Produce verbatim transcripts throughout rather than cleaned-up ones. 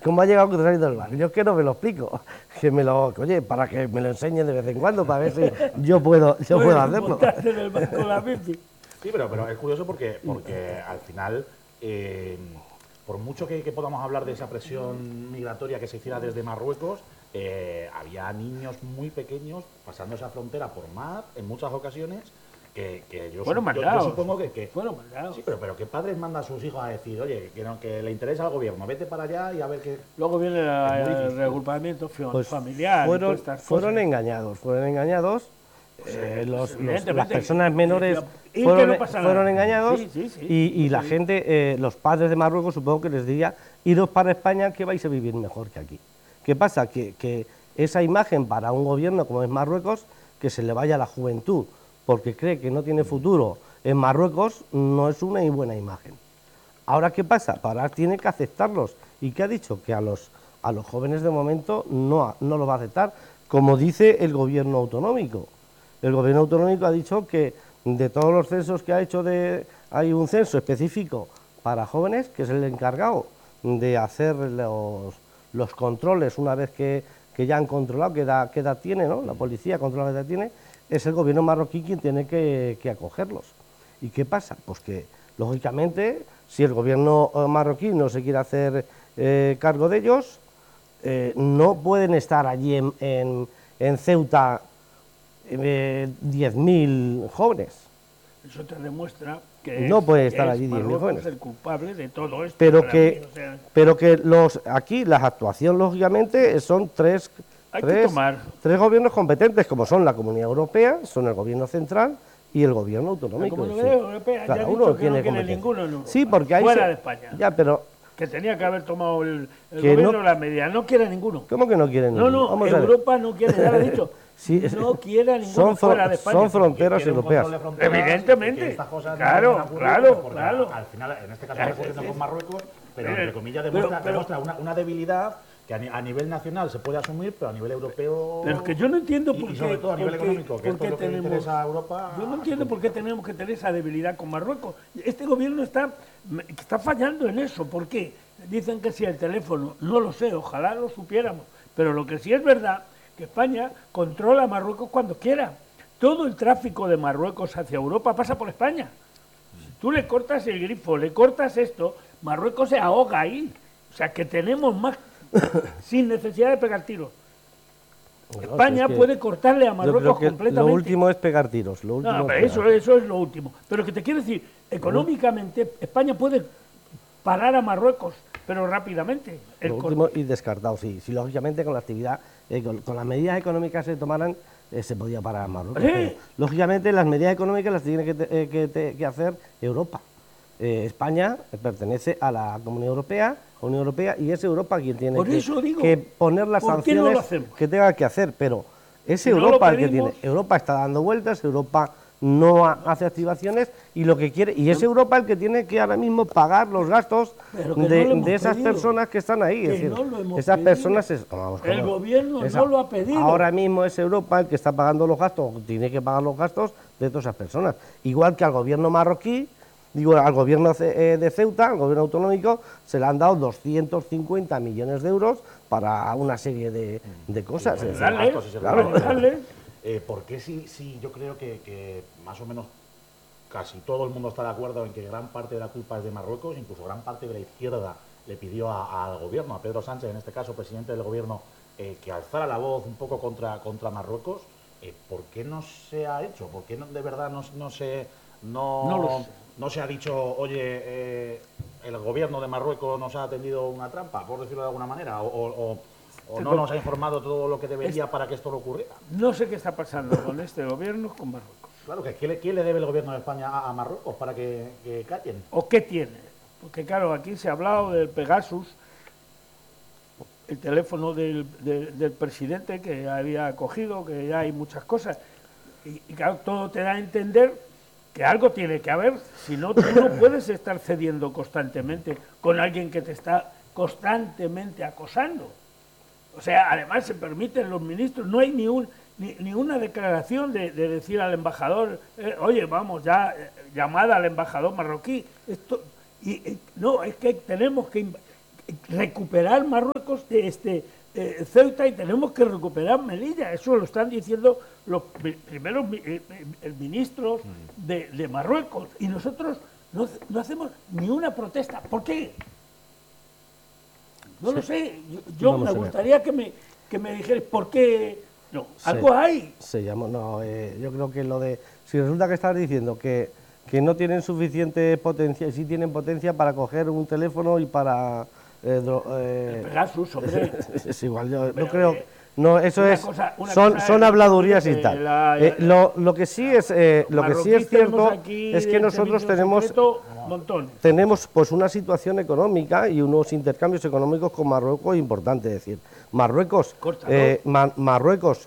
¿cómo ha llegado Cruz del Mar? Yo es que no me lo explico. Que me lo, oye, para que me lo enseñe de vez en cuando, para ver si yo puedo, yo puedo hacerlo. En el barco la bici. Sí, pero, pero es curioso porque, porque al final, eh, por mucho que, que podamos hablar de esa presión migratoria que se hiciera desde Marruecos, eh, había niños muy pequeños pasando esa frontera por mar en muchas ocasiones. Que, que yo, Fueron yo, yo mandados. supongo que, que Fueron mandados. sí, pero, pero ¿qué padres manda a sus hijos a decir, oye, que, no, que le interesa al gobierno, vete para allá y a ver qué... Luego viene la- Es muy el difícil. reagrupamiento fa- Pues familiar. y fueron, todas estas fueron cosas. engañados, fueron engañados. Eh, los- los- las evidentemente. personas menores Y que fueron, no pasa nada. fueron engañados Sí, sí, sí. y, y la Sí. gente, eh, los padres de Marruecos, supongo que les diría, iros para España que vais a vivir mejor que aquí. ¿Qué pasa? Que, que esa imagen para un gobierno como es Marruecos, que se le vaya a la juventud porque cree que no tiene futuro en Marruecos, no es una buena imagen. Ahora, ¿qué pasa? Ahora tiene que aceptarlos. ¿Y qué ha dicho? Que a los, a los jóvenes de momento no, no lo va a aceptar, como dice el gobierno autonómico. El gobierno autonómico ha dicho que de todos los censos que ha hecho, de, hay un censo específico para jóvenes, que es el encargado de hacer los, los controles una vez que, que ya han controlado qué edad, qué edad tiene, ¿no? La policía controla qué edad tiene, es el gobierno marroquí quien tiene que, que acogerlos. ¿Y qué pasa? Pues que, lógicamente, si el gobierno eh, marroquí no se quiere hacer eh, cargo de ellos, eh, no pueden estar allí en, en, en Ceuta eh, diez mil jóvenes. Eso te demuestra que No es, puede que estar es allí diez mil Marruecos jóvenes. el culpable de todo esto. Pero para que, mí, o sea, pero que los aquí las actuaciones, lógicamente, son tres, hay que tres, tomar. tres gobiernos competentes, como son la Comunidad Europea, son el gobierno central y el gobierno La autonómico. Comunidad es decir, Europea ya cada ha uno dicho que tiene no quiere competencia. ninguno en Europa. Sí, porque ahí Fuera se- de España. Ya, pero Que tenía que haber tomado el, el Que gobierno no- la medida. No quiere ninguno. ¿cómo que no quieren? No, no, Vamos a ver. Europa no quiere, ya lo he dicho. Sí, es- no quiere a ninguno son, fro- fuera de España. son fronteras Quiere un europeas. control de fronteras, Evidentemente. que estas cosas no Claro, vayan a ocurrir, claro, porque claro. Al final, en este caso, Sí, ocurriendo sí, con sí. Marruecos, pero Pero- entre comillas pero- demuestra, pero- demuestra una, una debilidad que a, ni- a nivel nacional se puede asumir, pero a nivel europeo... Pero es que yo no entiendo y- por y qué. sobre todo a nivel por qué- económico, que por esto qué es lo que le tenemos- interesa a Europa... Yo no entiendo por qué tenemos que tener esa debilidad con Marruecos. Este gobierno está, está fallando en eso. ¿Por qué? Dicen que si el teléfono, no lo sé, ojalá lo supiéramos. Pero lo que sí es verdad, que España controla a Marruecos cuando quiera. Todo el tráfico de Marruecos hacia Europa pasa por España. Si tú le cortas el grifo, le cortas esto, Marruecos se ahoga ahí. O sea, que tenemos más, sin necesidad de pegar tiros. Bueno, España si es que puede cortarle a yo Marruecos creo que completamente. lo último es pegar tiros. Lo último No, es pero pegar eso, tiros. eso es lo último. Pero que te quiero decir, económicamente España puede parar a Marruecos, pero rápidamente. El Lo cor- último y descartado, sí. Si lógicamente con la actividad, eh, con, con las medidas económicas que se tomaran, eh, se podía parar a Marruecos. Sí. Pero, lógicamente las medidas económicas las tiene que, te- eh, que, te- que hacer Europa. Eh, España pertenece a la Comunidad Europea, Unión Europea, y es Europa quien tiene Por que, eso digo, que poner las ¿por qué no sanciones lo hacemos? que tenga que hacer. Pero es Si no lo Europa el que pedimos- tiene. Europa está dando vueltas, Europa no ha- hace activaciones y lo que quiere y es Europa el que tiene que ahora mismo pagar los gastos Pero que no de, lo hemos de esas pedido. personas que están ahí. Que es decir, no lo hemos esas pedido. personas es- vamos, El vamos, gobierno esa- no lo ha pedido. Ahora mismo es Europa el que está pagando los gastos, tiene que pagar los gastos de todas esas personas. Igual que al gobierno marroquí, digo, al gobierno ce- eh, de Ceuta, al gobierno autonómico, se le han dado doscientos cincuenta millones de euros para una serie de, de cosas. es decir, Dale, gastos y se claro. reparten. dale. Eh, ¿Por qué sí, sí, yo creo que, que más o menos casi todo el mundo está de acuerdo en que gran parte de la culpa es de Marruecos, incluso gran parte de la izquierda le pidió a- al gobierno, a Pedro Sánchez, en este caso presidente del gobierno, eh, que alzara la voz un poco contra, contra Marruecos? Eh, ¿Por qué no se ha hecho? ¿Por qué no, de verdad no, no se no, No lo sé. no se ha dicho, oye, eh, el gobierno de Marruecos nos ha tendido una trampa, por decirlo de alguna manera, o, o- o- o no nos ha informado todo lo que debería para que esto no ocurriera? No sé qué está pasando con este gobierno, con Marruecos. Claro, que ¿quién le, quién le debe el gobierno de España a, a Marruecos para que, que callen? ¿O qué tiene? Porque claro, aquí se ha hablado del Pegasus, el teléfono del, del- del presidente que había cogido, que ya hay muchas cosas. Y, y claro, todo te da a entender que algo tiene que haber, si no, tú no puedes estar cediendo constantemente con alguien que te está constantemente acosando. O sea, además se permiten los ministros, no hay ni un ni, ni una declaración de, de decir al embajador, eh, oye, vamos, ya, eh, llamada al embajador marroquí. Esto, y, eh, no, es que tenemos que... inv- recuperar Marruecos de este eh, Ceuta y tenemos que recuperar Melilla. Eso lo están diciendo los primeros eh, eh, ministros de, de Marruecos. Y nosotros no, no hacemos ni una protesta. ¿Por qué? No sí. lo sé. Yo, yo me gustaría que me, que me dijeras por qué. No, algo se, hay. Se llama, no, eh, yo creo que lo de... Si resulta que estás diciendo que, que no tienen suficiente potencia, sí tienen potencia para coger un teléfono y para... Eh, eh, Pegasus, hombre. Es igual, yo Pero, no creo... Eh, no, eso es... Cosa, son son es, habladurías y tal. La, eh, lo, lo que sí es, eh, lo que sí es cierto es que nosotros tenemos... Secreto, tenemos pues una situación económica y unos intercambios económicos con Marruecos importantes. Es decir, Marruecos, eh, Ma Marruecos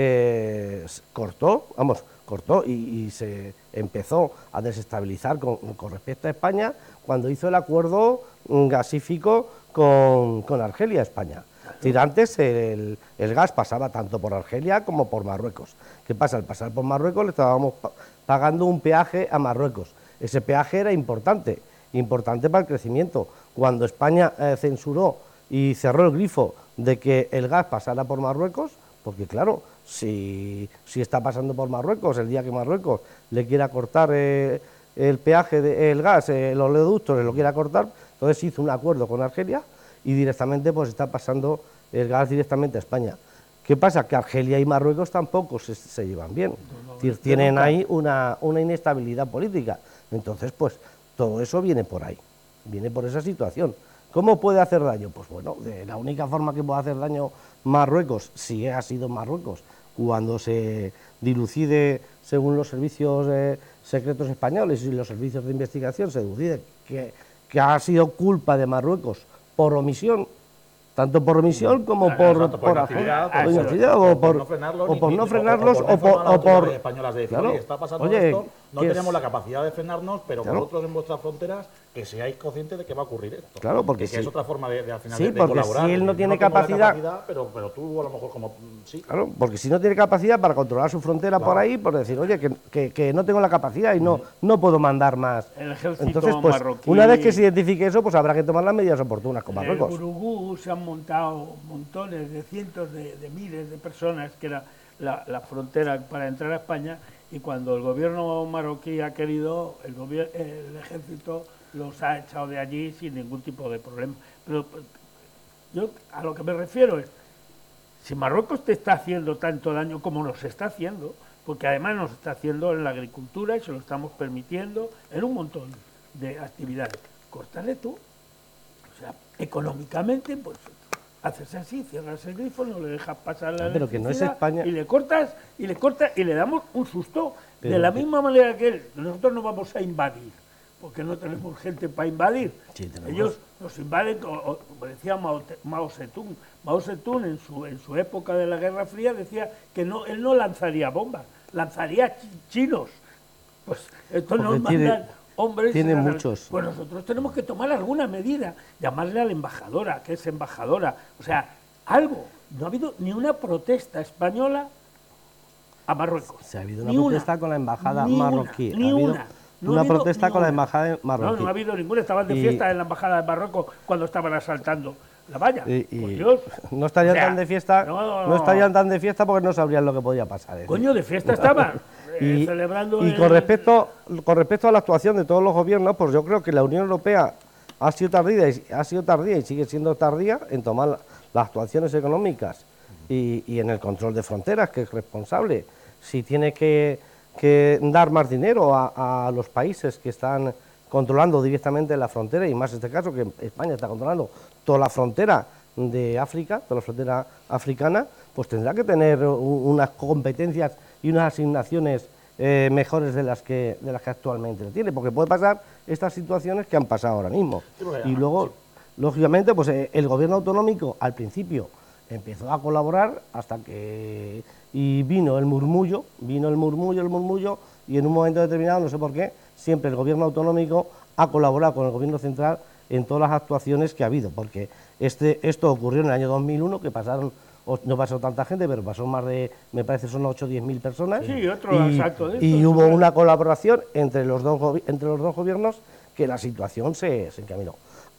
eh, cortó, vamos, cortó y, y se empezó a desestabilizar con, con respecto a España cuando hizo el acuerdo gasífico con, con Argelia, España. Es decir, antes el, el gas pasaba tanto por Argelia como por Marruecos. ¿Qué pasa? Al pasar por Marruecos le estábamos pagando un peaje a Marruecos. Ese peaje era importante, importante para el crecimiento. Cuando España eh, censuró y cerró el grifo de que el gas pasara por Marruecos, porque claro, si, si está pasando por Marruecos, el día que Marruecos le quiera cortar eh, el peaje del gas, eh, los oleoductos, le lo quiera cortar, entonces hizo un acuerdo con Argelia y directamente pues está pasando el gas directamente a España. ¿Qué pasa? Que Argelia y Marruecos tampoco se, se llevan bien, no, no, es decir, tienen nunca. ahí una, una inestabilidad política. Entonces, pues, todo eso viene por ahí, viene por esa situación. ¿Cómo puede hacer daño? Pues bueno, de la única forma que puede hacer daño Marruecos, si ha sido Marruecos, cuando se dilucide, según los servicios eh, secretos españoles y los servicios de investigación, se dilucide que, que ha sido culpa de Marruecos por omisión, tanto por omisión como ah, por, exacto, por, por actividad, por, inactividad, o por no frenarlos, o por no frenarlos, o por... O por españolas de decir, claro, oye, está pasando oye, esto, no tenemos es? la capacidad de frenarnos, pero claro. vosotros en vuestras fronteras, que seáis conscientes de que va a ocurrir esto. Claro, porque que, sí. que es otra forma de, de al final sí, de, de porque colaborar. Si él no tiene no capacidad... capacidad pero, pero tú a lo mejor como... Sí. Claro, porque si no tiene capacidad para controlar su frontera claro. por ahí, por decir, oye, que, que, que no tengo la capacidad y no, mm. no puedo mandar más. El ejército Entonces, pues, marroquí, una vez que se identifique eso, pues habrá que tomar las medidas oportunas con Marruecos. En Gurugú se han montado montones de cientos de, de miles de personas, que era la, la frontera para entrar a España, y cuando el gobierno marroquí ha querido, el, el ejército los ha echado de allí sin ningún tipo de problema. Pero yo a lo que me refiero es, si Marruecos te está haciendo tanto daño como nos está haciendo, porque además nos está haciendo en la agricultura y se lo estamos permitiendo en un montón de actividades, córtale tú. O sea, económicamente, pues haces así, cierras el grifo, no le dejas pasar la pero que no es España. y le cortas, y le cortas, y le damos un susto. Pero de la que... misma manera que él, nosotros no vamos a invadir, porque no tenemos gente para invadir. Sí, ellos nos invaden, o, como decía Mao, Mao Zedong. Mao Zedong en su, en su época de la Guerra Fría decía que no, él no lanzaría bombas, lanzaría ch chinos. Pues esto nos mandan hombres. Tiene muchos. Pues nosotros tenemos que tomar alguna medida, llamarle a la embajadora, que es embajadora, o sea, algo. No ha habido ni una protesta española a Marruecos. Se ha habido una ni protesta una, con la embajada ni marroquí. Una, ni ha habido una. No una ha habido protesta con una. la embajada marroquí. No, no ha habido ninguna. Estaban de fiesta y, en la embajada de Marruecos cuando estaban asaltando la valla. Y, y por Dios. No estarían o sea, tan de fiesta, no, no, no estarían tan de fiesta porque no sabrían lo que podía pasar. ¿eh? Coño, de fiesta estaban. y eh, celebrando y el... con respecto con respecto a la actuación de todos los gobiernos, pues yo creo que la Unión Europea ha sido tardía y, ha sido tardía y sigue siendo tardía en tomar la, las actuaciones económicas y, y en el control de fronteras, que es responsable. Si tiene que, que dar más dinero a, a los países que están controlando directamente la frontera, y más en este caso que España está controlando toda la frontera de África, toda la frontera africana, pues tendrá que tener unas competencias y unas asignaciones eh, mejores de las que de las que actualmente tiene, porque puede pasar estas situaciones que han pasado ahora mismo. Sí, y luego, sí. lógicamente, pues eh, el gobierno autonómico al principio empezó a colaborar hasta que y vino el murmullo, vino el murmullo, el murmullo, y en un momento determinado, no sé por qué, siempre el gobierno autonómico ha colaborado con el gobierno central en todas las actuaciones que ha habido, porque este, esto ocurrió en el año dos mil uno, que pasaron, no pasó tanta gente, pero pasó más de, me parece, son ocho o diez mil personas. Sí, otro y, exacto de esto, y hubo una colaboración entre los dos, entre los dos gobiernos que la situación se, se encaminó.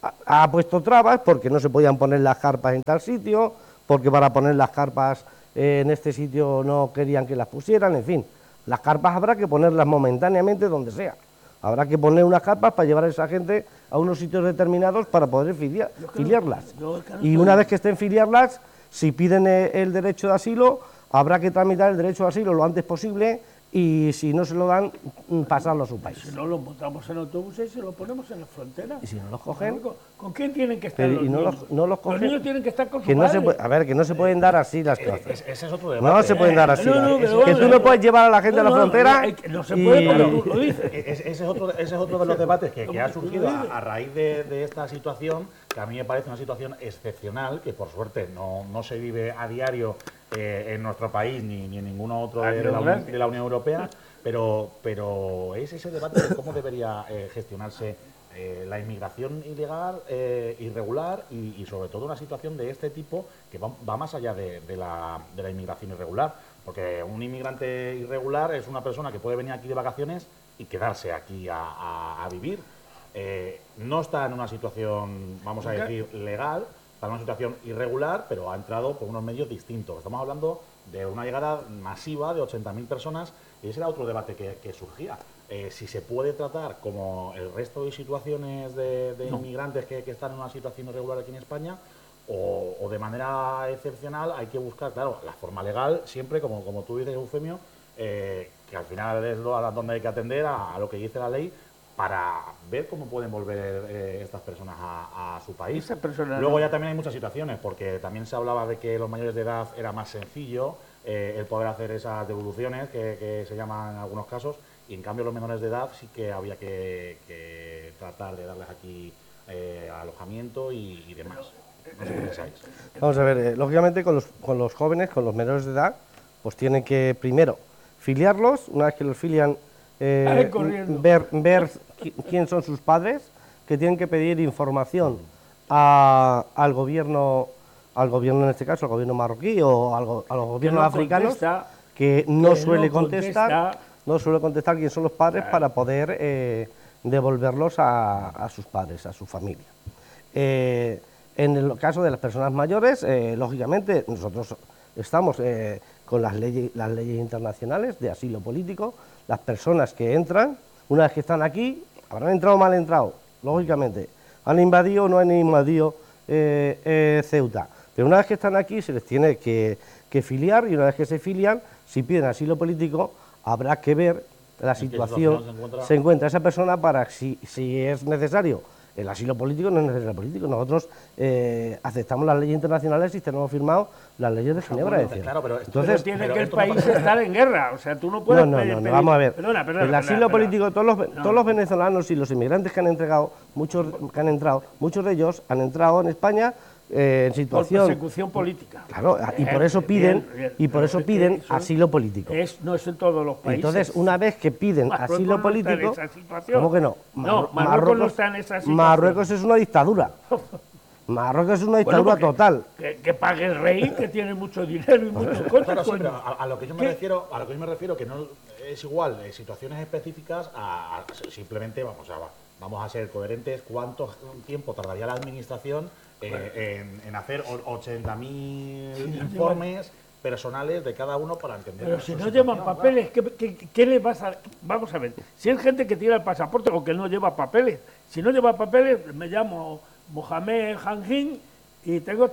ha, ha puesto trabas porque no se podían poner las carpas en tal sitio, porque para poner las carpas eh, en este sitio no querían que las pusieran, en fin. Las carpas habrá que ponerlas momentáneamente donde sea. Habrá que poner unas carpas para llevar a esa gente a unos sitios determinados para poder filiar, filiarlas. Y una vez que estén filiarlas, si piden el derecho de asilo, habrá que tramitar el derecho de asilo lo antes posible y si no se lo dan, pasarlo a su país. Si no, los montamos en autobuses y se los ponemos en la frontera. Y si no los cogen... ¿Con, ¿con quién tienen que estar Pero, los y no niños? los, no los cogen... Los niños tienen que estar con su que no se padre. puede, A ver, que no se pueden dar así las cosas. Ese, ese es otro debate. No se pueden dar así. No, no, las- pero que tú bueno, no puedes llevar a la gente no, a la no, frontera... hay que- no se puede y- porque tú lo dices. E- Ese, ese es otro, ese es otro de los debates que, que ha surgido a, a raíz de, de esta situación, que a mí me parece una situación excepcional, que por suerte no, no se vive a diario eh, en nuestro país ni, ni en ninguno otro de, de la, Uni- de la Unión Europea, pero, pero es ese debate de cómo debería eh, gestionarse eh, la inmigración ilegal, eh, irregular y, y sobre todo una situación de este tipo que va, va más allá de, de la, de la inmigración irregular. Porque un inmigrante irregular es una persona que puede venir aquí de vacaciones y quedarse aquí a, a- a vivir. Eh, no está en una situación, vamos a decir, legal, está en una situación irregular, pero ha entrado por unos medios distintos. Estamos hablando de una llegada masiva de ochenta mil personas y ese era otro debate que, que surgía. Eh, si se puede tratar como el resto de situaciones de, de No. inmigrantes que, que están en una situación irregular aquí en España, o, o de manera excepcional hay que buscar, claro, la forma legal, siempre, como, como tú dices, Eufemio, eh, que al final es lo, a donde hay que atender, a, a lo que dice la ley, para ver cómo pueden volver eh, estas personas a, a su país. Esas personas Luego no. ya también hay muchas situaciones, porque también se hablaba de que los mayores de edad era más sencillo eh, el poder hacer esas devoluciones, que, que se llaman en algunos casos, y en cambio los menores de edad sí que había que, que tratar de darles aquí eh, alojamiento y, y demás. No sé qué pensáis. Vamos a ver, eh, lógicamente con los, con los jóvenes, con los menores de edad, pues tienen que primero filiarlos, una vez que los filian, eh, Salen corriendo. ver, ver qui- quién son sus padres, que tienen que pedir información a- al gobierno, al gobierno en este caso, al gobierno marroquí o al go- a los gobiernos no africanos, contesta, que no que suele no contestar, contesta. no suele contestar quién son los padres para poder eh, devolverlos a, a sus padres, a su familia. Eh, en el caso de las personas mayores, eh, lógicamente, nosotros estamos eh, con las leyes, las leyes internacionales de asilo político. Las personas que entran, una vez que están aquí, habrán entrado o mal entrado, lógicamente. Han invadido o no han invadido eh, eh, Ceuta. Pero una vez que están aquí, se les tiene que, que filiar, y una vez que se filian, si piden asilo político, habrá que ver la qué situación situación se encuentra? se encuentra esa persona para si, si es necesario. El asilo político no es necesario político. Nosotros eh, aceptamos las leyes internacionales y tenemos firmado las leyes de Ginebra. bueno, es decir. claro, pero esto- Pero Entonces, tiene pero que el esto no país pasa- estar en guerra. O sea, tú no puedes no, no, pedir- no, no, pedir- vamos a ver. Perdona, perdona, el perdona, asilo perdona. político, todos los, No. todos los venezolanos y los inmigrantes que han entregado, muchos que han entrado, muchos de ellos han entrado en España eh, en Por situación. persecución política. Claro, y por Bien, eso piden, bien, bien. y por Pero eso es que piden eso asilo político. Es, no es en todos los países. Entonces, una vez que piden Marruecos asilo no está en político, esa situación. ¿cómo que no? No, Marru- Marruecos no está en esa situación. Marruecos es una dictadura. Marruecos es una Bueno, dictadura porque- total. Que, que pague el rey, que tiene mucho dinero y muchos coches. Claro, sí, coño. pero a, a lo que yo me ¿Qué? refiero, a lo que yo me refiero que no es igual eh, situaciones específicas a, a- simplemente vamos a vamos a ser coherentes. ¿Cuánto tiempo tardaría la administración eh, en, en hacer ochenta mil informes personales de cada uno para entender? Pero su si no situación? llevan papeles, ¿qué, qué, qué le vas a...? Vamos a ver, si es gente que tiene el pasaporte o que no lleva papeles, si no lleva papeles, me llamo Mohamed Hanjin y tengo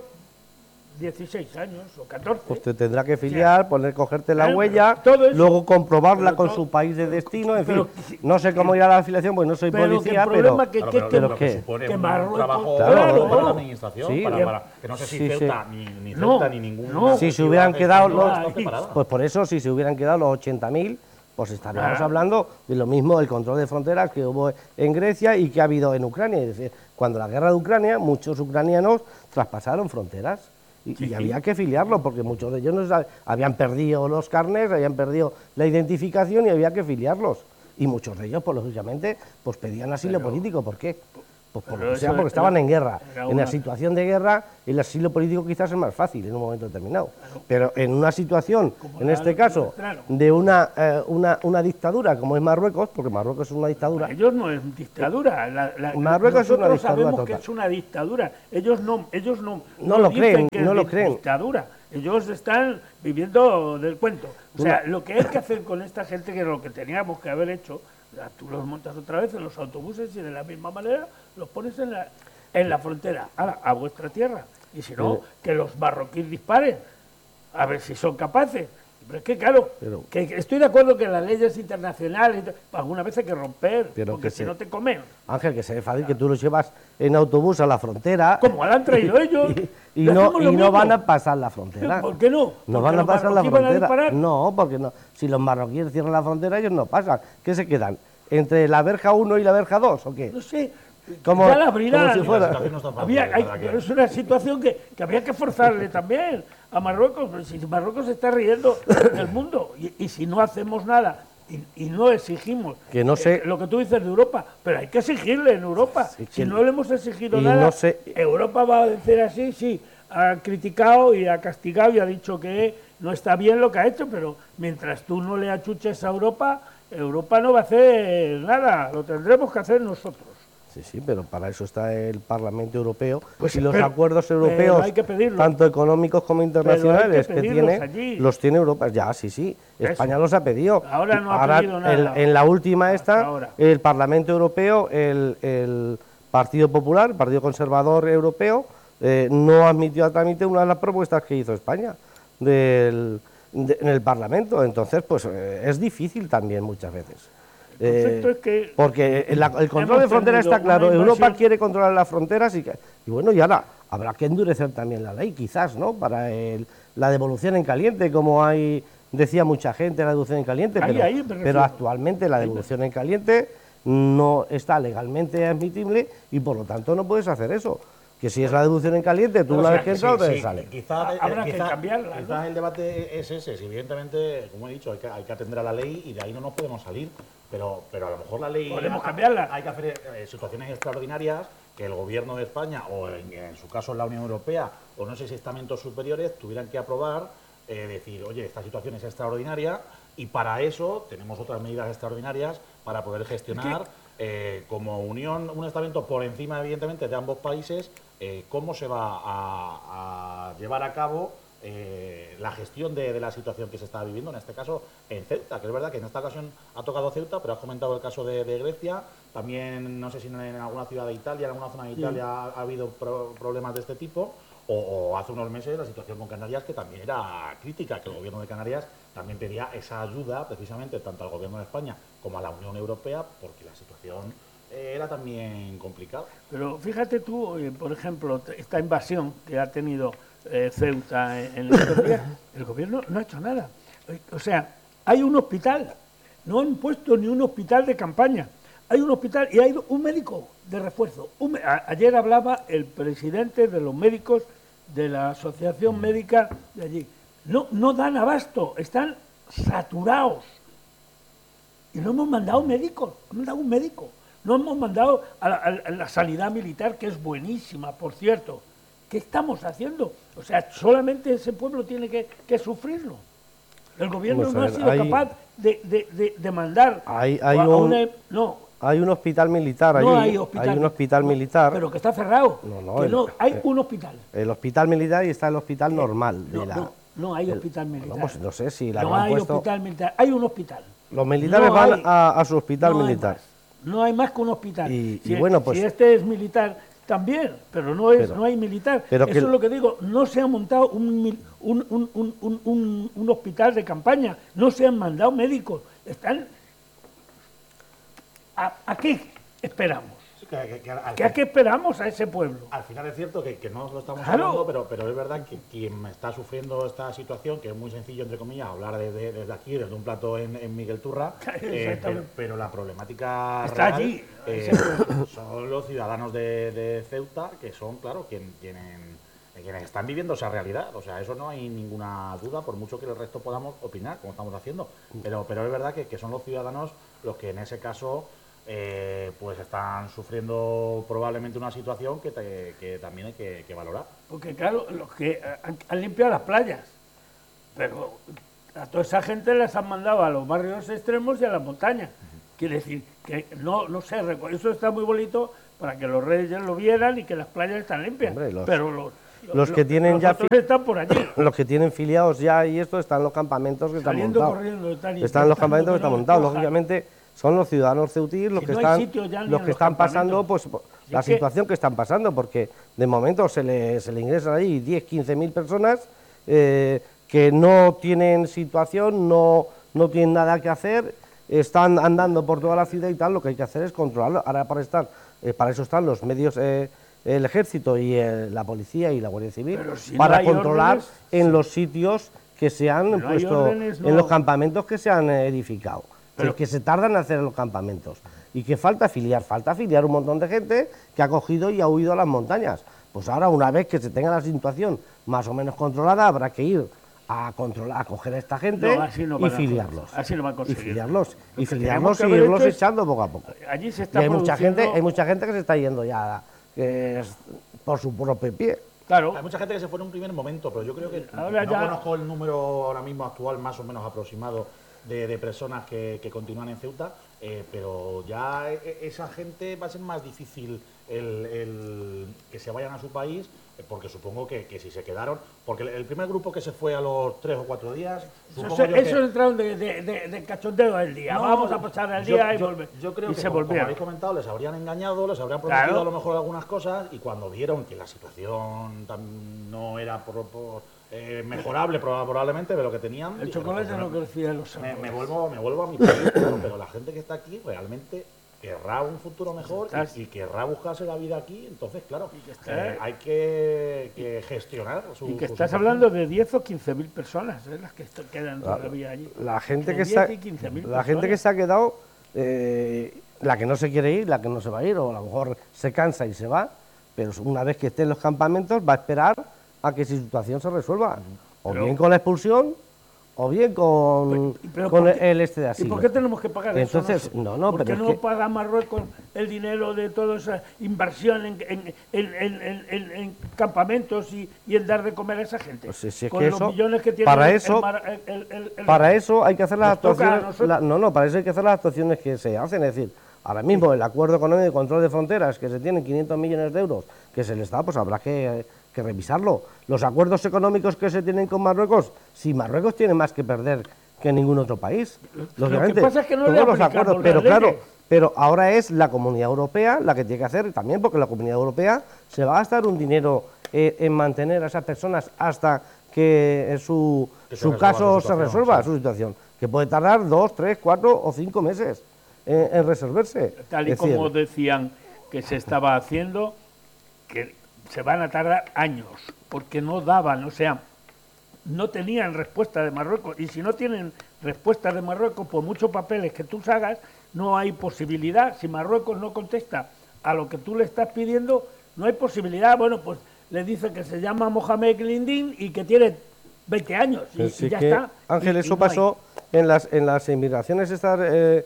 dieciséis años o catorce. Pues te tendrá que filiar, poner, cogerte la Claro, huella, pero todo eso- luego comprobarla pero con todo- su país de destino, en pero fin. que- No sé cómo irá la afiliación, pues no soy pero que el policía, pero... problema que, Claro, que- pero, que- lo que ¿qué? supone que un Marruecos- trabajo Claro, para la administración, sí, para, que- para que no sé si sí, sí. Ceuta ni, ni No, Ceuta ni ningún no. Si se hubieran quedado los... Ay. Pues por eso, si se hubieran quedado los ochenta mil, pues estaríamos Claro. hablando de lo mismo del control de fronteras que hubo en Grecia y que ha habido en Ucrania. Es decir, cuando la guerra de Ucrania, muchos ucranianos traspasaron fronteras y, y Sí. había que filiarlos porque muchos de ellos no sab- habían perdido los carnets, habían perdido la identificación y había que filiarlos. Y muchos de ellos, pues lógicamente, pues pedían asilo Pero- político. ¿Por qué? Pues por Pero lo que sea, eso porque era- estaban en guerra. era En una- la situación de guerra, el asilo político quizás es más fácil en un momento determinado. Pero en una situación, Como en la- este caso, claro. de una, eh, una, una dictadura como es Marruecos, porque Marruecos es una dictadura, Para ellos no es dictadura. La- la- Marruecos es una nosotros dictadura sabemos total. que es una dictadura. Ellos no, ellos no, No lo dicen creen, que es no lo di- creen. dictadura. Ellos están viviendo del cuento. O sea, Una- lo que hay que hacer con esta gente, que es lo que teníamos que haber hecho, ya tú los montas otra vez en los autobuses y de la misma manera los pones en la, en la frontera, ahora, a vuestra tierra. Y si no, Pero- que los marroquíes disparen, a ver si son capaces. Pero es que, claro, Pero- que que estoy de acuerdo que las leyes internacionales, alguna vez hay que romper, Pero porque que si se- no te comen. Ángel, que se ve fácil que tú los llevas en autobús a la frontera Como la han traído ellos. y, y le no, hacemos y lo no mismo. van a pasar la frontera. ¿Por qué no? No ¿Porque van a los pasar la marroquíes van a frontera. disparar? No, porque no. Si los marroquíes cierran la frontera, ellos no pasan. ¿Qué se quedan? ¿Entre la verja uno y la verja dos o qué? No sé. Como- ya la abrirán. como si fuera- La situación no está fácil, Había- la hay- verdad que- pero es una situación que, que habría que forzarle también a Marruecos. Pero si Marruecos se está riendo del mundo y, y si no hacemos nada y, y no exigimos Que no sé- eh, lo que tú dices de Europa, pero hay que exigirle en Europa. Sí, si que- no le hemos exigido y nada, no sé- Europa va a decir así, sí, ha criticado y ha castigado y ha dicho que no está bien lo que ha hecho, pero mientras tú no le achuches a Europa, Europa no va a hacer nada, lo tendremos que hacer nosotros. Sí, sí, pero para eso está el Parlamento Europeo Pues, y los pero- acuerdos pero europeos, hay que pedirlo. tanto económicos como internacionales, que, pedirlos tiene, allí. los tiene Europa. Ya, sí, sí, Eso. España los ha pedido. Ahora no ha pedido en- nada. En, la última esta, ahora. el Parlamento Europeo, el, el Partido Popular, el Partido Conservador Europeo, eh, no admitió a trámite una de las propuestas que hizo España del, de- en el Parlamento. Entonces, pues eh, es difícil también muchas veces. El concepto Eh, es que porque el, el control hemos de fronteras tenido está claro, una Europa invasión. quiere controlar las fronteras y, que- y bueno, y ahora habrá que endurecer también la ley, quizás, ¿no? Para el- la devolución en caliente, como hay, decía mucha gente, la devolución en caliente, Ahí, pero, ahí me refiero. pero actualmente la devolución en caliente no está legalmente admitible y por lo tanto no puedes hacer eso. Que si es la devolución en caliente, tú O una sea, vez que sí, entras, te sí, sale. Quizá, Habrá eh, que quizá- cambiarla, ¿no? quizá el debate es ese. Si evidentemente, como he dicho, hay que, hay que atender a la ley y de ahí no nos podemos salir. Pero, pero a lo mejor la ley. Podemos hay- cambiarla. Hay que hacer eh, situaciones extraordinarias que el gobierno de España, o en, en su caso la Unión Europea, o no sé si estamentos superiores, tuvieran que aprobar, eh, decir, oye, esta situación es extraordinaria y para eso tenemos otras medidas extraordinarias para poder gestionar. Eh, como unión, un estamento por encima, evidentemente, de ambos países, eh, cómo se va a, a llevar a cabo eh, la gestión de, de la situación que se está viviendo, en este caso en Ceuta, que es verdad que en esta ocasión ha tocado Ceuta, pero has comentado el caso de, de Grecia, también no sé si en, en alguna ciudad de Italia, en alguna zona de Italia ha, ha habido pro- problemas de este tipo, o, o hace unos meses la situación con Canarias, que también era crítica, que el gobierno de Canarias también pedía esa ayuda precisamente tanto al gobierno de España como a la Unión Europea, porque la situación eh, era también complicada. Pero fíjate tú, eh, por ejemplo, t- esta invasión que ha tenido eh, Ceuta en, en estos días, el gobierno no ha hecho nada. Eh, O sea, hay un hospital, no han puesto ni un hospital de campaña. Hay un hospital y hay un médico de refuerzo. Un me- a- ayer hablaba el presidente de los médicos de la Asociación Médica de allí. No, no dan abasto, están saturados. Y no hemos mandado médicos, hemos mandado un médico. No hemos mandado a la, a la sanidad militar, que es buenísima, por cierto. ¿Qué estamos haciendo? O sea, solamente ese pueblo tiene que, que sufrirlo. El gobierno Vamos a no ha ver, sido hay- capaz de, de- de- de mandar Hay- hay a un- una- no, Hay un hospital militar allí, no hay hospital. un hospital militar, Pero que está cerrado. No, no, Que el- no, hay eh, un hospital. el hospital militar y está el hospital normal. De No, la, no, no hay el- hospital bueno, militar. pues no sé si la no habrán hay puesto- hospital militar. Hay un hospital. Los militares No van hay- a, a su hospital no hay militar. más. No hay más que un hospital. Y- si, y bueno, pues- si este es militar también, pero no es, Pero- no hay militar. pero Eso que- es lo que digo. No se ha montado un, mil- un, un- un- un- un- un hospital de campaña. No se han mandado médicos. Están. ¿A, a qué esperamos? Sí, que- que- que al- ¿Qué, ¿A qué esperamos a ese pueblo? Al final es cierto que, que no nos lo estamos Claro. hablando, pero, pero es verdad que quien está sufriendo esta situación, que es muy sencillo, entre comillas, hablar desde, desde aquí, desde un plato en, en Miguel Turra, eh, pero, Exactamente. pero la problemática Está real, allí, eh, ese son los ciudadanos de, de Ceuta, que son, claro, quien, quienes, quienes están viviendo esa realidad. O sea, eso no hay ninguna duda, por mucho que el resto podamos opinar, como estamos haciendo. Pero, pero es verdad que, que son los ciudadanos los que en ese caso eh, pues están sufriendo probablemente una situación que, te, que también hay que, que valorar. Porque claro, los que han, han limpiado las playas, pero a toda esa gente les han mandado a los barrios extremos y a las montañas. Uh-huh. Quiere decir que no, no sé, eso está muy bonito para que los reyes lo vieran y que las playas están limpias. Hombre, los, pero los, los, los que tienen los ya otros están por allí. Los que tienen filiados ya y esto están en los campamentos que están Saliendo montados. Corriendo, están, están en los campamentos que están montados. Lógicamente son los ciudadanos ceutís los si que no están, los que están pasando pues si la situación que... que están pasando, porque de momento se le, se le ingresan allí diez, quince mil personas eh, que no tienen situación, no, no tienen nada que hacer, están andando por toda la ciudad y tal. Lo que hay que hacer es controlarlo. Ahora para estar, eh, para eso están los medios, eh, el ejército y el, la policía y la Guardia Civil, si para no controlar órdenes, en sí. los sitios que se han no puesto, órdenes, no. en los campamentos que se han edificado. Pero, que se tardan en hacer los campamentos y que falta afiliar, falta afiliar un montón de gente que ha cogido y ha huido a las montañas. Pues ahora, una vez que se tenga la situación más o menos controlada, habrá que ir a controlar, a coger a esta gente no, no y filiarlos. Así no va a conseguir. Y filiarlos, y filiarlos y irlos echando poco a poco. Allí se está y hay produciendo... mucha gente, hay mucha gente que se está yendo ya que es por su propio pie. Claro. Hay mucha gente que se fue en un primer momento, pero yo creo que ahora no ya... conozco el número ahora mismo actual más o menos aproximado de, de personas que, que continúan en Ceuta, eh, pero ya esa gente va a ser más difícil el, el que se vayan a su país, porque supongo que, que si se quedaron, porque el primer grupo que se fue a los tres o cuatro días... Eso, eso que... entraron de, de, de, de cachondeo del día, no, vamos a pasar el día yo, y volver. Yo creo y que, se como, como habéis comentado, les habrían engañado, les habrían prometido claro. a lo mejor algunas cosas, y cuando vieron que la situación no era por, por, eh, mejorable probablemente de lo que tenían... El dije, chocolate pues, no crecía en los me, me, vuelvo, me vuelvo a mi país, pero, pero la gente que está aquí realmente... querrá un futuro mejor y, y querrá buscarse la vida aquí, entonces claro, que está, eh, hay que, que gestionar su y que su estás situación. hablando de diez o quince mil personas, ¿eh? Las que quedan la, todavía allí. La gente que, se ha, la gente que se ha quedado, eh, la que no se quiere ir, la que no se va a ir, o a lo mejor se cansa y se va, pero una vez que esté en los campamentos va a esperar a que su situación se resuelva, o pero, bien con la expulsión, o bien con, pero, con qué, el este de asilo. ¿Y por qué tenemos que pagar Entonces, eso? No, no, ¿Por qué pero no es que... paga Marruecos el dinero de toda esa inversión en, en, en, en, en, en campamentos y, y en dar de comer a esa gente? Pues si, si es con que los eso, millones que tiene para el, eso, el, el, el, el, para eso hay que hacer las actuaciones. La, no, no, para eso hay que hacer las actuaciones que se hacen, es decir, ahora mismo el acuerdo económico de control de fronteras, que se tienen quinientos millones de euros, que se les da, pues habrá que, que revisarlo. Los acuerdos económicos que se tienen con Marruecos, si Marruecos tiene más que perder que ningún otro país, lógicamente, lo que pasa es que no todos le los acuerdos, la pero ley. claro, pero ahora es la Comunidad Europea la que tiene que hacer también, porque la Comunidad Europea se va a gastar un dinero eh, en mantener a esas personas hasta que su, que su caso se resuelva, sí. Su situación, que puede tardar dos, tres, cuatro o cinco meses en, en resolverse. Tal y es como decir, decían que se estaba haciendo, que se van a tardar años, porque no daban, o sea, no tenían respuesta de Marruecos, y si no tienen respuesta de Marruecos, por muchos papeles que tú hagas, no hay posibilidad. Si Marruecos no contesta a lo que tú le estás pidiendo, no hay posibilidad. Bueno, pues le dice que se llama Mohamed Glindin y que tiene veinte años, y, sí y ya que, está. Ángel, y, eso y no pasó en las, en las inmigraciones estas, eh,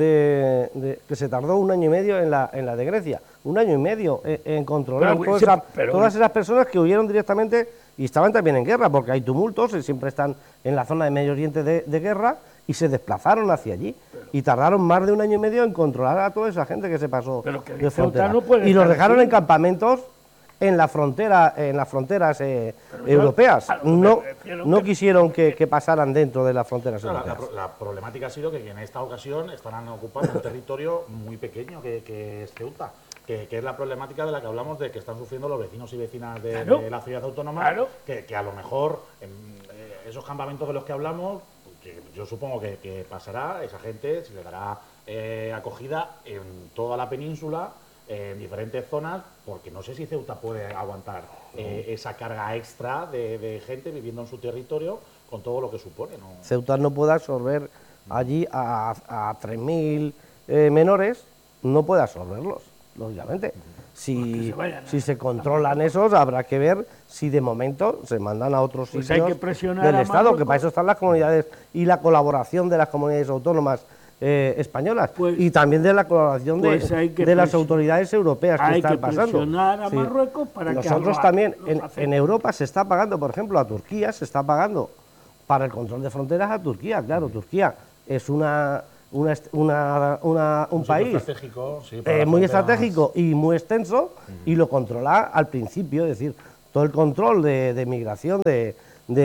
de, de, que se tardó un año y medio en la, en la de Grecia, un año y medio en, en controlar pero, todas, sí, esa, pero, todas esas personas que huyeron directamente y estaban también en guerra, porque hay tumultos y siempre están en la zona de Medio Oriente de, de guerra, y se desplazaron hacia allí, pero, y tardaron más de un año y medio en controlar a toda esa gente que se pasó pero que de frontera, no puede y los dejaron así. en campamentos en la frontera, en las fronteras eh, europeas. Yo, no, no que... quisieron que, que pasaran dentro de las fronteras claro, europeas. La, la, la problemática ha sido que en esta ocasión estarán ocupando un territorio muy pequeño que, que es Ceuta. Que, que es la problemática de la que hablamos, de que están sufriendo los vecinos y vecinas de, claro. de la ciudad autónoma, claro. que, que a lo mejor en, eh, esos campamentos de los que hablamos, que yo supongo que, que pasará, esa gente se le dará eh, acogida en toda la península, eh, en diferentes zonas, porque no sé si Ceuta puede aguantar eh, esa carga extra de, de gente viviendo en su territorio con todo lo que supone, ¿no? Ceuta no puede absorber allí a, a tres mil eh, menores, no puede absorberlos. Lógicamente, si se, vayan, si se controlan esos, habrá que ver si de momento se mandan a otros pues sitios hay que presionar del a Estado, Marruecos. Que para eso están las comunidades y la colaboración de las comunidades autónomas eh, españolas Pues- y también de la colaboración de, pues hay que de las presi- autoridades europeas que hay están que pasando. presionar a Sí. Marruecos para que Nosotros lo- también, los en, acepten. en Europa se está pagando, por ejemplo, a Turquía se está pagando para el control de fronteras a Turquía. Claro, Turquía es una, una, est- una- una- un Un sitio país estratégico, sí, para eh, las muy fronteras. estratégico y muy extenso y lo controla al principio, es decir, todo el control de, de migración de,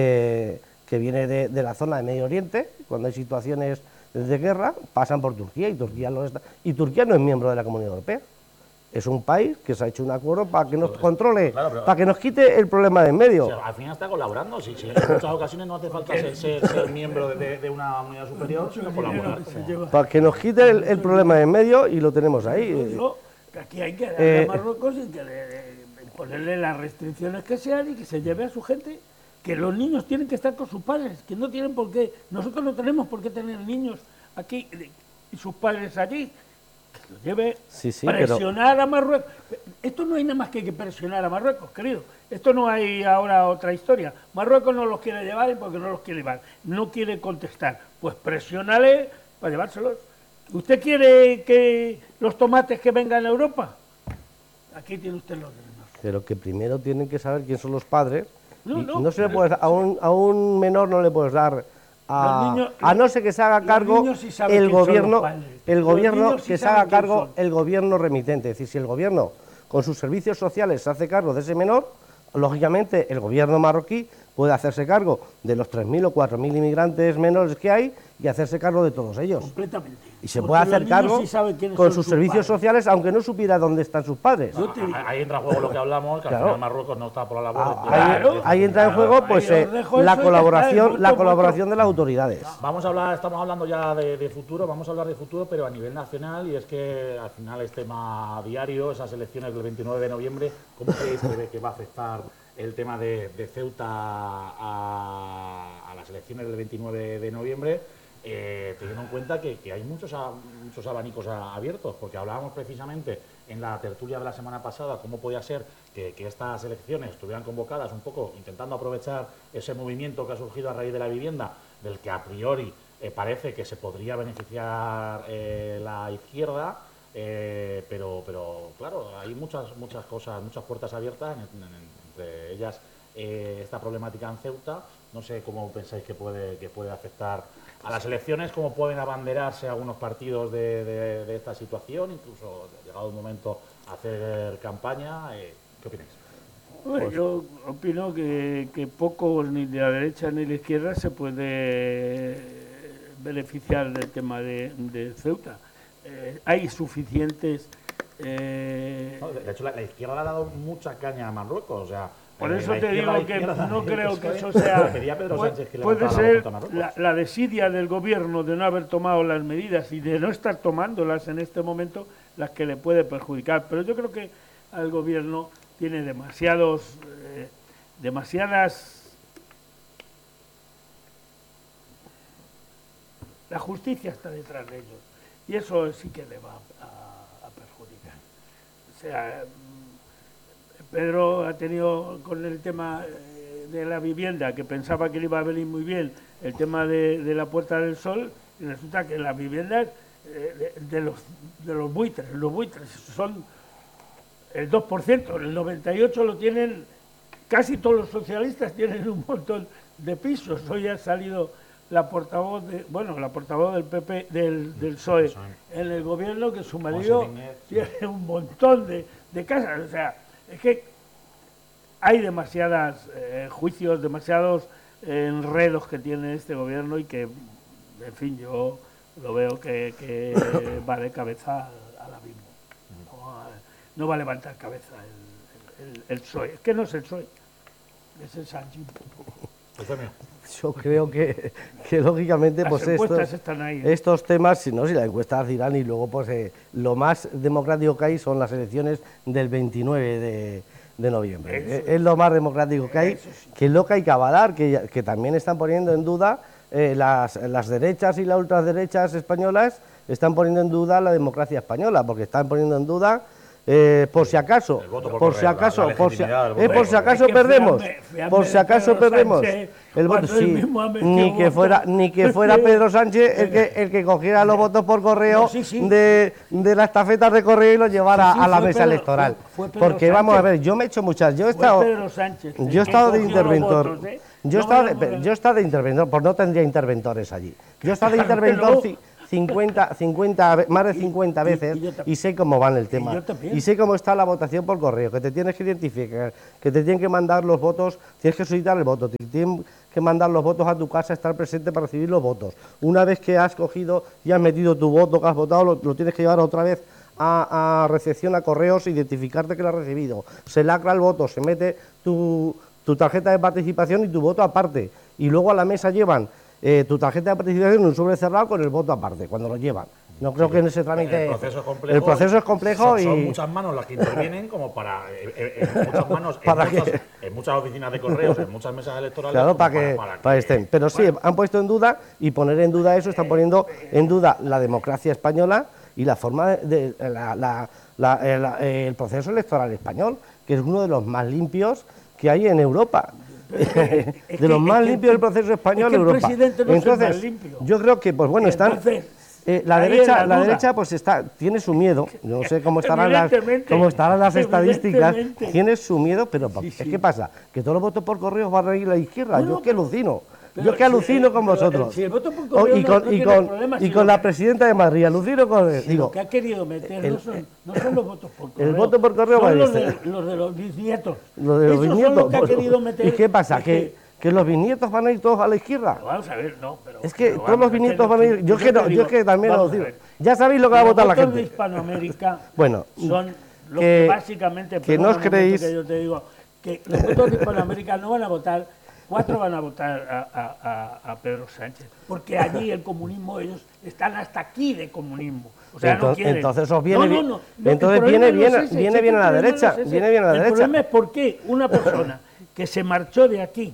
de- que viene de, de la zona de Medio Oriente, cuando hay situaciones de guerra, pasan por Turquía y Turquía, lo está, y Turquía no es miembro de la Comunidad Europea. Es un país que se ha hecho un acuerdo para que nos controle, claro, pero- para que nos quite el problema de en O medio. sea, al final está colaborando, sí, sí. En muchas ocasiones no hace falta ser, ser- ser miembro de, de una unidad superior, sino colaborar. Se como- lleva- Para que nos quite el, el problema de en medio y lo tenemos ahí. Yo, que aquí hay que darle Eh, a Marruecos y que le- le- ponerle las restricciones que sean y que se lleve a su gente, que los niños tienen que estar con sus padres, que no tienen por qué, nosotros no tenemos por qué tener niños aquí de- y sus padres allí, que los lleve, Sí, sí, pero- presionar a Marruecos. Esto no hay nada más que que presionar a Marruecos, querido. Esto no hay ahora otra historia. Marruecos no los quiere llevar y porque no los quiere llevar. No quiere contestar. Pues presiónale para llevárselos. ¿Usted quiere que los tomates que vengan a Europa? Aquí tiene usted los demás. Pero que primero tienen que saber quién son los padres. No, y no, no se le pero- puede, a, un, a un menor no le puedes dar a, Los niños- a no ser que se haga los cargo niños sí saben el quién son los gobierno, padres. el Los gobierno niños sí que se saben haga quién cargo son. el gobierno remitente. Es decir, si el gobierno con sus servicios sociales se hace cargo de ese menor, lógicamente el gobierno marroquí puede hacerse cargo de los tres mil o cuatro mil inmigrantes menores que hay y hacerse cargo de todos ellos. Completamente. Y se Porque puede los hacer niños cargo sí saben quiénes con son sus sus servicios padres. sociales, aunque no supiera dónde están sus padres. Yo te digo, Ahí entra en juego lo que hablamos, que Claro. al final Marruecos no está por la labor. Ah, de- Claro. ahí, ahí entra en juego pues ahí eh, os dejo la eso y ya colaboración, está, la punto, colaboración punto. de las autoridades. Vamos a hablar, estamos hablando ya de, de futuro, vamos a hablar de futuro, pero a nivel nacional, y es que al final es tema diario, esas elecciones del veintinueve de noviembre, ¿cómo creéis que, que va a afectar el tema de, de Ceuta a, a las elecciones del veintinueve de noviembre? Eh, teniendo en cuenta que, que hay muchos, a- muchos abanicos a- abiertos, porque hablábamos precisamente en la tertulia de la semana pasada cómo podía ser que, que estas elecciones estuvieran convocadas un poco intentando aprovechar ese movimiento que ha surgido a raíz de la vivienda, del que a priori eh, parece que se podría beneficiar eh, la izquierda, eh, pero, pero claro, hay muchas, muchas cosas, muchas puertas abiertas, en- en- entre ellas eh, esta problemática en Ceuta. No sé cómo pensáis que puede, que puede afectar a las elecciones, cómo pueden abanderarse algunos partidos de, de- de esta situación, incluso llegado un momento a hacer campaña. Eh, ¿Qué opináis? Bueno, yo opino que, que poco ni de la derecha ni de la izquierda se puede beneficiar del tema de, de Ceuta. Eh, hay suficientes... eh, No, de de hecho, la, la izquierda le ha dado mucha caña a Marruecos. O sea, por eh, eso la te izquierda, digo la que izquierda, no el creo P S O E, que eso sea... pedía Pedro puede- Sánchez que puede levantara la voz ser contra Marruecos. la, la desidia del gobierno de no haber tomado las medidas y de no estar tomándolas en este momento las que le puede perjudicar. Pero yo creo que al gobierno tiene demasiados, eh, demasiadas... La justicia está detrás de ellos y eso sí que le va a, a perjudicar. O sea, mm, Pedro ha tenido con el tema eh, de la vivienda, que pensaba que le iba a venir muy bien, el tema de, de la Puerta del Sol, y resulta que las viviendas eh, de, de los, de los buitres, los buitres son el dos por ciento, el noventa y ocho por ciento lo tienen, casi todos los socialistas tienen un montón de pisos. Hoy ha salido la portavoz de, bueno, la portavoz del P P, del, del P S O E en el gobierno, que su marido tiene un montón de, de casas. O sea, es que hay demasiados eh, juicios, demasiados eh, enredos que tiene este gobierno y que, en fin, yo lo veo que, que va de cabeza al abismo. No, no va a levantar cabeza el, el, el, el P S O E. Es que no es el P S O E, es el Sánchez. Eufemio. Yo creo que, que lógicamente Las pues encuestas estos, están ahí, ¿eh? estos temas, si no, si las encuestas dirán, y luego pues eh, lo más democrático que hay son las elecciones del veintinueve de, de noviembre. Eso Eh, es lo más democrático que hay, Eso sí. que es lo que hay que avalar, que, ya- que también están poniendo en duda eh, las, las derechas y las ultraderechas españolas, están poniendo en duda la democracia española, porque están poniendo en duda Eh, por si acaso, El voto por por si correo, acaso, la por si, legitimidad del voto eh, por por si correo. acaso Es que perdemos, fíjame, fíjame por si de acaso Pedro perdemos Sánchez, el voto, cuando él sí, mismo ha metido ni que votos. fuera, ni que fuera Pedro Sánchez el que el que cogiera los votos por correo No, sí, sí. de, de la estafeta de correo y los llevara Sí, sí, a la fue mesa Pedro- electoral. fue- fue Pedro Porque vamos a Sánchez. ver, yo me he hecho muchas, yo he Fue estado, Pedro Sánchez el yo he que estado de cogió los interventor. votos, ¿eh? Yo No estaba, me de, lo- yo estaba de interventor, pues no tendría interventores allí. Yo estaba de interventor no. ci- cincuenta, cincuenta, ve- más de Y- cincuenta y- veces y yo y, también. sé cómo van el tema. yo también. Y sé cómo está la votación por correo, que te tienes que identificar, que te tienen que mandar los votos, tienes que solicitar el voto, te tienen que mandar los votos a tu casa, estar presente para recibir los votos. Una vez que has cogido y has metido tu voto que has votado, lo, lo tienes que llevar otra vez a, a recepción, a correos, identificarte que lo has recibido. Se lacra el voto, se mete tu, tu tarjeta de participación y tu voto aparte. Y luego a la mesa llevan eh, tu tarjeta de participación en un sobre cerrado con el voto aparte, cuando lo llevan. No creo que en ese trámite... El proceso es complejo. El proceso es complejo son, y... son muchas manos las que intervienen como para... eh, eh, en muchas manos, ¿Para en, muchas, qué? en muchas oficinas de correos, en muchas mesas electorales... Claro, como para que, para para que- estén. Pero sí, han puesto en duda, y poner en duda eso, están poniendo en duda la democracia española y la forma de, de- la- la- la- el, el proceso electoral español, que es uno de los más limpios que hay en Europa. Es de que- los más es que- limpios del proceso español es que en el Europa. presidente no es el Entonces, más limpio. yo creo que, pues bueno, están... Entonces, Eh, la ahí derecha, es la la duda. derecha pues está, tiene su miedo, no sé cómo estarán las, Evidentemente, cómo estarán las estadísticas, evidentemente. tiene su miedo, pero Sí, es sí. que pasa, que todos los votos por correo van a ir a la izquierda, Bueno, yo que alucino, pero yo que si- alucino con pero, vosotros. si el voto por Oh, correo y no- con, no y tiene con, problema, y sino con la que- presidenta de Madrid, alucino con él, Si digo, lo que ha querido meter el- no, son, no son los votos por correo. el voto por correo va a son los ser- de, los de los bisnietos. lo de los Esos son bisnietos, los que ha bueno, querido meter. ¿y qué pasa? Es ¿Que, que los bisnietos van a ir todos a la izquierda? Pero vamos a ver, no, pero... Es que pero todos vamos, los es que bisnietos no, van a ir, yo te que, no, digo, yo que también lo vamos a digo, ver. ya sabéis lo que va a Los votar la votos de gente. Hispanoamérica Bueno, son los que- que, básicamente, que perdona no os un momento creéis- que yo te digo, que los votos de Hispanoamérica no van a votar, cuatro van a votar a, a- a- a Pedro Sánchez, porque allí el comunismo, ellos están hasta aquí de comunismo. O sea, no Entonces- quieren. entonces os viene No, no, bien- no, no, entonces el problema viene no es bien- ese, viene si bien el a la problema derecha, no es ese. viene bien a la el derecha. problema es por qué una persona que se marchó de aquí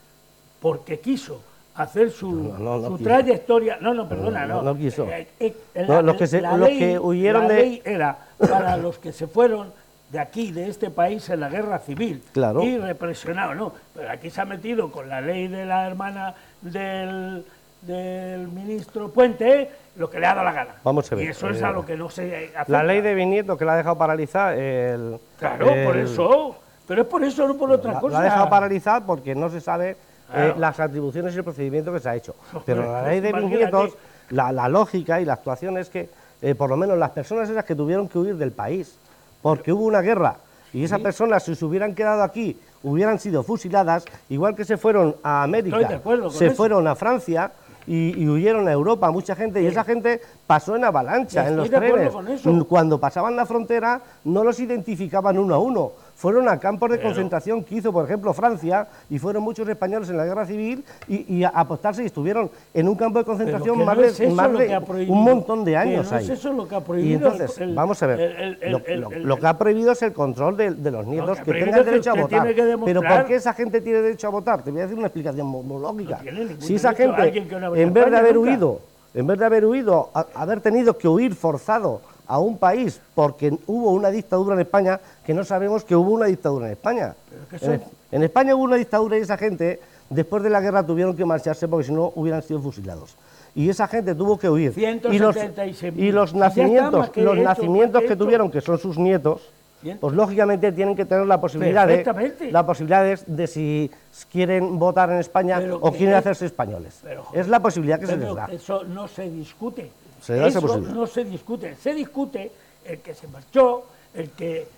porque quiso hacer su, No, no, no su quiso. trayectoria. No, no, perdona, No, no. no quiso. Eh, eh, No, la- los que se- la los ley- que huyeron la de- ley era para los que se fueron de aquí, de este país, en la guerra civil. Claro. Y represionados, no. Pero aquí se ha metido con la ley de la hermana del, del ministro Puente, lo que le ha dado la gana. Vamos a ver, Y eso es eh, a lo que no se acepta. La ley de Bisnieto que la ha dejado paralizar el... Claro, por el- eso. Pero es por eso, no por otra La, cosa. la ha dejado paralizar porque no se sabe eh, Claro. las atribuciones y el procedimiento que se ha hecho. Pero Hombre, la ley de imagínate. Bisnietos, la, la lógica y la actuación es que, eh, por lo menos las personas esas que tuvieron que huir del país, porque hubo una guerra, y esas personas, si se hubieran quedado aquí, hubieran sido fusiladas, igual que se fueron a América, Estoy de acuerdo con se eso. fueron a Francia y, y huyeron a Europa, mucha gente, y esa gente pasó en avalancha, Estoy en los de acuerdo trenes. con eso. Cuando pasaban la frontera, no los identificaban uno a uno. Fueron a campos de Pero- concentración que hizo, por ejemplo, Francia, y fueron muchos españoles en la guerra civil y, y a apostarse y estuvieron en un campo de Pero concentración que más no de, es eso más lo de que ha prohibido. un montón de Que años no ahí. es eso lo que ha Y prohibido entonces, el- vamos a ver, el- el- el- lo, el- lo- el- lo que ha prohibido es el control de, de los nietos que ha que prohibido tengan que derecho a usted votar. tiene que Pero demostrar- ¿por qué esa gente tiene derecho a votar? Te voy a decir una explicación muy, muy lógica. No tiene ningún Si esa derecho gente, alguien que no ha venido en a vez de España haber nunca. huido, en vez de haber huido, a- haber tenido que huir forzado a un país porque hubo una dictadura en España, que no sabemos que hubo una dictadura en España. que En, son- en España hubo una dictadura y esa gente, después de la guerra, tuvieron que marcharse porque si no hubieran sido fusilados. Y esa gente tuvo que huir. Y los, ciento setenta y seis mil. y los Ya está, nacimientos, más que los hecho, nacimientos más que que hecho. tuvieron, que son sus nietos, Bien. pues lógicamente tienen que tener la posibilidad de, Perfectamente. la posibilidad de, de si quieren votar en España Pero o que quieren es- hacerse españoles. pero, joder, Es la posibilidad que se Pero les da. eso no se discute. Se da esa eso posibilidad. no se discute. Se discute el que se marchó, el que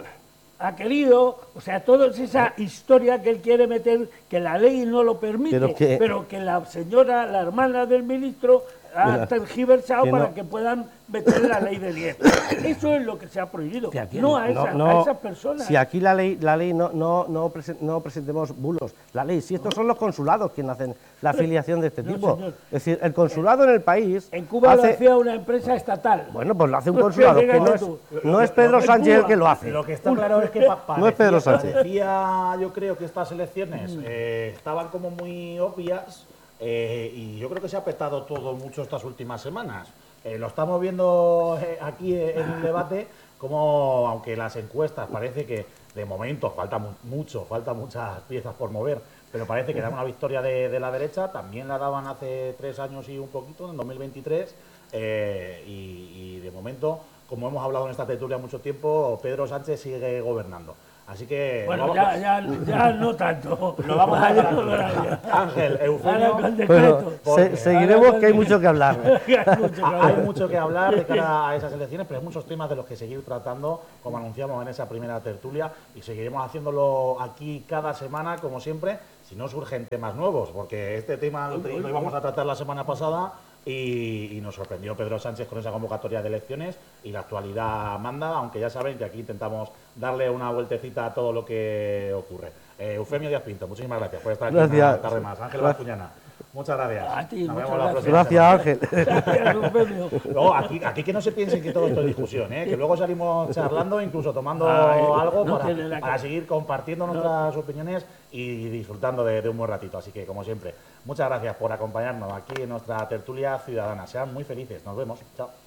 ha querido, o sea, toda esa historia que él quiere meter, que la ley no lo permite, Pero que- pero que la señora, la hermana del ministro, ha Mira, tergiversado que no- para que puedan meter la ley de nietos. Eso es lo que se ha prohibido, Que aquí no a, esa- no- a esas personas. Si aquí la ley, la ley no, no, no, presen- no presentemos bulos, la ley, si estos son los consulados quienes hacen la afiliación de este No, tipo. señor. Es decir, el consulado en el país En Cuba lo hace, hacía una empresa estatal. bueno, pues lo hace un Pues consulado, que fíjate no es, tú. no es Pedro En Sánchez el Cuba. que lo hace. Lo que está claro es que pa- No es Pedro parecía- Sánchez. parecía, yo creo que estas elecciones eh, estaban como muy obvias eh, y yo creo que se ha petado todo mucho estas últimas semanas. Eh, lo estamos viendo eh, aquí eh, en el debate cómo, aunque las encuestas parece que de momento falta mu mucho, falta muchas piezas por mover, pero parece que da una victoria de, de la derecha, también la daban hace tres años y un poquito, en dos mil veintitrés, eh, y, y de momento, como hemos hablado en esta tertulia mucho tiempo, Pedro Sánchez sigue gobernando. Así que... Bueno, vamos, ya, ya, ya no tanto. Lo vamos a Ya dejar no aquí. lo hará. Ángel, Eufemio... Ahora con Bueno, decreto. se- seguiremos, que hay mucho que hablar. Hay mucho que Ha- hablar. Hay mucho que hablar de cara a esas elecciones, pero hay muchos temas de los que seguir tratando, como anunciamos en esa primera tertulia, y seguiremos haciéndolo aquí cada semana, como siempre, si no surgen temas nuevos, porque este tema lo, lo íbamos a tratar la semana pasada y, y nos sorprendió Pedro Sánchez con esa convocatoria de elecciones y la actualidad manda, aunque ya saben que aquí intentamos darle una vueltecita a todo lo que ocurre. Eh, Eufemio Díaz Pinto, muchísimas gracias por estar aquí Gracias. una tarde más. Ángel Bascuñana, muchas gracias. A ti, Nos muchas vemos la gracias. próxima semana. Gracias, Ángel. Gracias, Eufemio. Luego, aquí, aquí que no se piensen que todo esto es discusión, ¿eh? Que luego salimos charlando, incluso tomando Ay, algo no para, tiene nada que para ver. seguir compartiendo nuestras opiniones y disfrutando de, de un buen ratito. Así que, como siempre, muchas gracias por acompañarnos aquí en nuestra tertulia ciudadana. Sean muy felices. Nos vemos. Chao.